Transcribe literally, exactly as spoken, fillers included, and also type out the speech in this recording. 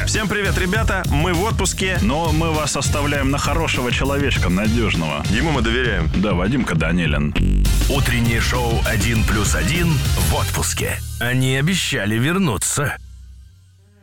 Всем привет, ребята, мы в отпуске, но мы вас оставляем на хорошего человечка, надежного. Ему мы доверяем. Да, Вадимка Данилин. Утреннее шоу «один плюс один» в отпуске. Они обещали вернуться.